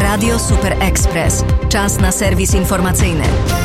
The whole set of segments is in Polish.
Radio Super Express. Czas na serwis informacyjny.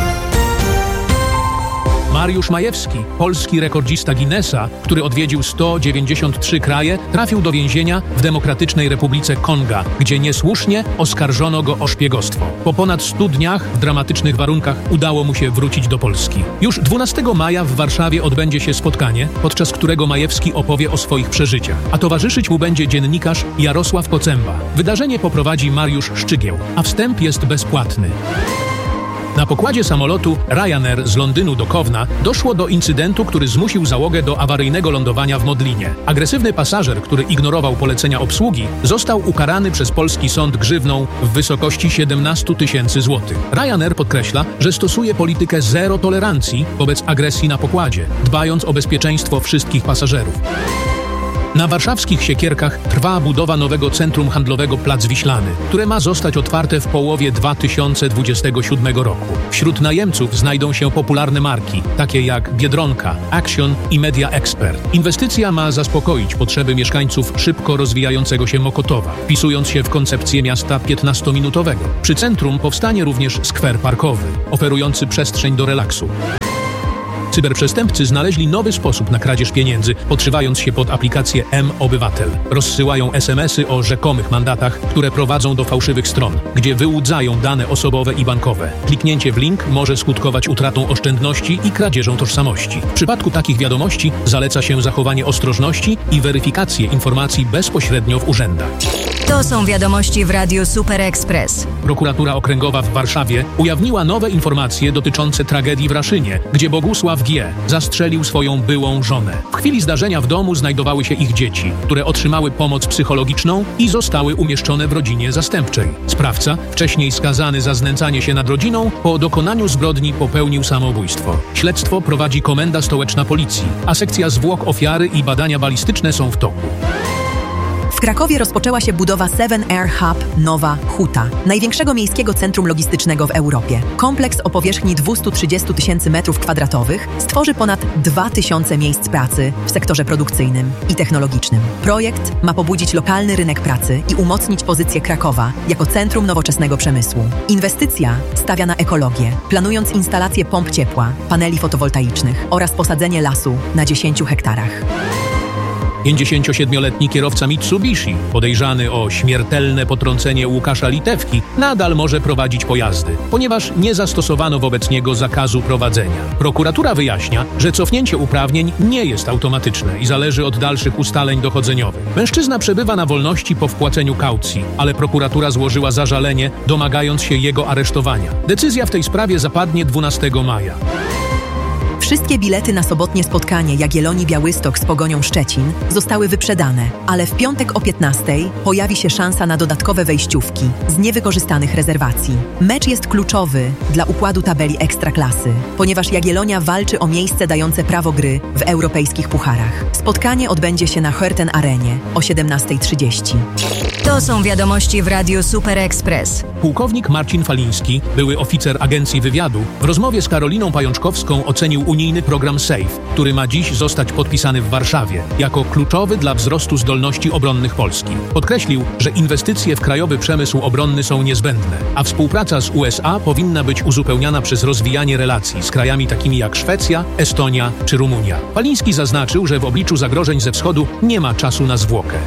Mariusz Majewski, polski rekordzista Guinnessa, który odwiedził 193 kraje, trafił do więzienia w Demokratycznej Republice Konga, gdzie niesłusznie oskarżono go o szpiegostwo. Po ponad 100 dniach w dramatycznych warunkach udało mu się wrócić do Polski. Już 12 maja w Warszawie odbędzie się spotkanie, podczas którego Majewski opowie o swoich przeżyciach, a towarzyszyć mu będzie dziennikarz Jarosław Kocemba. Wydarzenie poprowadzi Mariusz Szczygieł, a wstęp jest bezpłatny. Na pokładzie samolotu Ryanair z Londynu do Kowna doszło do incydentu, który zmusił załogę do awaryjnego lądowania w Modlinie. Agresywny pasażer, który ignorował polecenia obsługi, został ukarany przez polski sąd grzywną w wysokości 17 000 złotych. Ryanair podkreśla, że stosuje politykę zero tolerancji wobec agresji na pokładzie, dbając o bezpieczeństwo wszystkich pasażerów. Na warszawskich Siekierkach trwa budowa nowego centrum handlowego Plac Wiślany, które ma zostać otwarte w połowie 2027 roku. Wśród najemców znajdą się popularne marki, takie jak Biedronka, Action i Media Expert. Inwestycja ma zaspokoić potrzeby mieszkańców szybko rozwijającego się Mokotowa, wpisując się w koncepcję miasta 15-minutowego. Przy centrum powstanie również skwer parkowy, oferujący przestrzeń do relaksu. Cyberprzestępcy znaleźli nowy sposób na kradzież pieniędzy, podszywając się pod aplikację M-Obywatel. Rozsyłają SMS-y o rzekomych mandatach, które prowadzą do fałszywych stron, gdzie wyłudzają dane osobowe i bankowe. Kliknięcie w link może skutkować utratą oszczędności i kradzieżą tożsamości. W przypadku takich wiadomości zaleca się zachowanie ostrożności i weryfikację informacji bezpośrednio w urzędach. To są wiadomości w Radiu Super Express. Prokuratura Okręgowa w Warszawie ujawniła nowe informacje dotyczące tragedii w Raszynie, gdzie Bogusław G. zastrzelił swoją byłą żonę. W chwili zdarzenia w domu znajdowały się ich dzieci, które otrzymały pomoc psychologiczną i zostały umieszczone w rodzinie zastępczej. Sprawca, wcześniej skazany za znęcanie się nad rodziną, po dokonaniu zbrodni popełnił samobójstwo. Śledztwo prowadzi Komenda Stołeczna Policji, a sekcja zwłok ofiary i badania balistyczne są w toku. W Krakowie rozpoczęła się budowa 7Air Hub Nowa Huta, największego miejskiego centrum logistycznego w Europie. Kompleks o powierzchni 230 000 m2 stworzy ponad 2000 miejsc pracy w sektorze produkcyjnym i technologicznym. Projekt ma pobudzić lokalny rynek pracy i umocnić pozycję Krakowa jako centrum nowoczesnego przemysłu. Inwestycja stawia na ekologię, planując instalację pomp ciepła, paneli fotowoltaicznych oraz posadzenie lasu na 10 hektarach. 57-letni kierowca Mitsubishi, podejrzany o śmiertelne potrącenie Łukasza Litewki, nadal może prowadzić pojazdy, ponieważ nie zastosowano wobec niego zakazu prowadzenia. Prokuratura wyjaśnia, że cofnięcie uprawnień nie jest automatyczne i zależy od dalszych ustaleń dochodzeniowych. Mężczyzna przebywa na wolności po wpłaceniu kaucji, ale prokuratura złożyła zażalenie, domagając się jego aresztowania. Decyzja w tej sprawie zapadnie 12 maja. Wszystkie bilety na sobotnie spotkanie Jagiellonii-Białystok z Pogonią Szczecin zostały wyprzedane, ale w piątek o 15:00 pojawi się szansa na dodatkowe wejściówki z niewykorzystanych rezerwacji. Mecz jest kluczowy dla układu tabeli Ekstraklasy, ponieważ Jagiellonia walczy o miejsce dające prawo gry w europejskich pucharach. Spotkanie odbędzie się na Herten Arenie o 17:30. To są wiadomości w Radiu Super Express. Pułkownik Marcin Faliński, były oficer Agencji Wywiadu, w rozmowie z Karoliną Pajączkowską ocenił unijny program SAFE, który ma dziś zostać podpisany w Warszawie, jako kluczowy dla wzrostu zdolności obronnych Polski. Podkreślił, że inwestycje w krajowy przemysł obronny są niezbędne, a współpraca z USA powinna być uzupełniana przez rozwijanie relacji z krajami takimi jak Szwecja, Estonia czy Rumunia. Faliński zaznaczył, że w obliczu zagrożeń ze wschodu nie ma czasu na zwłokę.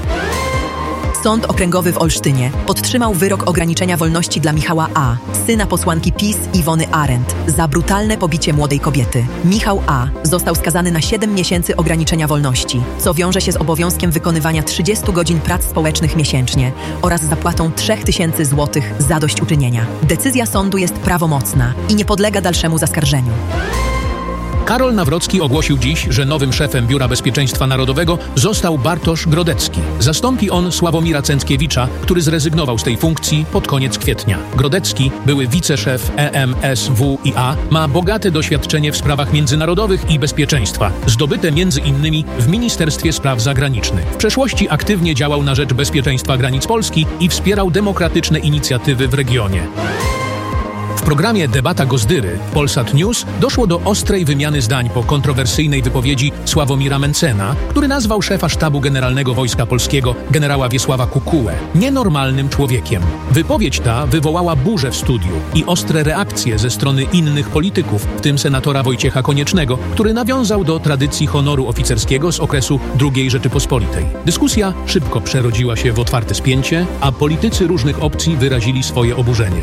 Sąd Okręgowy w Olsztynie podtrzymał wyrok ograniczenia wolności dla Michała A., syna posłanki PiS Iwony Arendt, za brutalne pobicie młodej kobiety. Michał A. został skazany na 7 miesięcy ograniczenia wolności, co wiąże się z obowiązkiem wykonywania 30 godzin prac społecznych miesięcznie oraz zapłatą 3000 zł zadośćuczynienia. Decyzja sądu jest prawomocna i nie podlega dalszemu zaskarżeniu. Karol Nawrocki ogłosił dziś, że nowym szefem Biura Bezpieczeństwa Narodowego został Bartosz Grodecki. Zastąpi on Sławomira Cęckiewicza, który zrezygnował z tej funkcji pod koniec kwietnia. Grodecki, były wiceszef EMSWiA, ma bogate doświadczenie w sprawach międzynarodowych i bezpieczeństwa, zdobyte m.in. w Ministerstwie Spraw Zagranicznych. W przeszłości aktywnie działał na rzecz bezpieczeństwa granic Polski i wspierał demokratyczne inicjatywy w regionie. W programie Debata Gozdyry Polsat News doszło do ostrej wymiany zdań po kontrowersyjnej wypowiedzi Sławomira Mencena, który nazwał szefa Sztabu Generalnego Wojska Polskiego generała Wiesława Kukułę nienormalnym człowiekiem. Wypowiedź ta wywołała burzę w studiu i ostre reakcje ze strony innych polityków, w tym senatora Wojciecha Koniecznego, który nawiązał do tradycji honoru oficerskiego z okresu II Rzeczypospolitej. Dyskusja szybko przerodziła się w otwarte spięcie, a politycy różnych opcji wyrazili swoje oburzenie.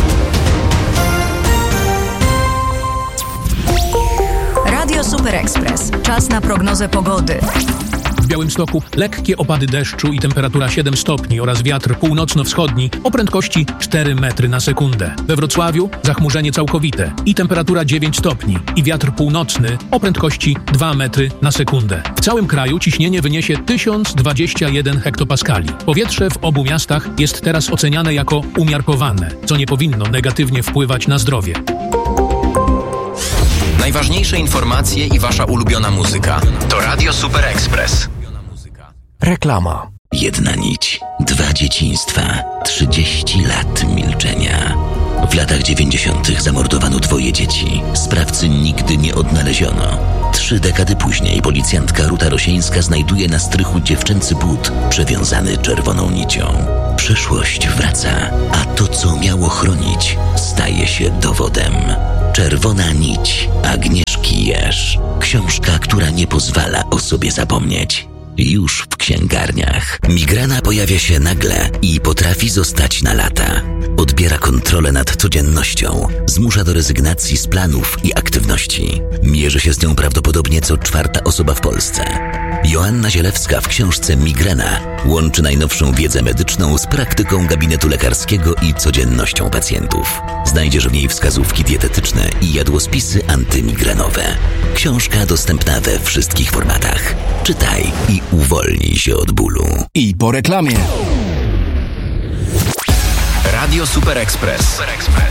Radio Super Express. Czas na prognozę pogody. W Białymstoku lekkie opady deszczu i temperatura 7 stopni oraz wiatr północno-wschodni o prędkości 4 metry na sekundę. We Wrocławiu zachmurzenie całkowite i temperatura 9 stopni i wiatr północny o prędkości 2 metry na sekundę. W całym kraju ciśnienie wyniesie 1021 hektopaskali. Powietrze w obu miastach jest teraz oceniane jako umiarkowane, co nie powinno negatywnie wpływać na zdrowie. Najważniejsze informacje i wasza ulubiona muzyka to Radio Super Express. Reklama. Jedna nić, 2 dzieciństwa, 30 lat milczenia. W latach 90. zamordowano 2 dzieci. Sprawcy nigdy nie odnaleziono. 3 dekady później policjantka Ruta Rosieńska znajduje na strychu dziewczęcy but przewiązany czerwoną nicią. Przeszłość wraca, a to, co miało chronić, staje się dowodem. Czerwona nić Agnieszki Jerz. Książka, która nie pozwala o sobie zapomnieć. Już w księgarniach. Migrena pojawia się nagle i potrafi zostać na lata. Odbiera kontrolę nad codziennością. Zmusza do rezygnacji z planów i aktywności. Mierzy się z nią prawdopodobnie co 4. osoba w Polsce. Joanna Zielewska w książce Migrena łączy najnowszą wiedzę medyczną z praktyką gabinetu lekarskiego i codziennością pacjentów. Znajdziesz w niej wskazówki dietetyczne i jadłospisy antymigrenowe. Książka dostępna we wszystkich formatach. Czytaj i uwolnij się od bólu. I po reklamie. Radio Super Express.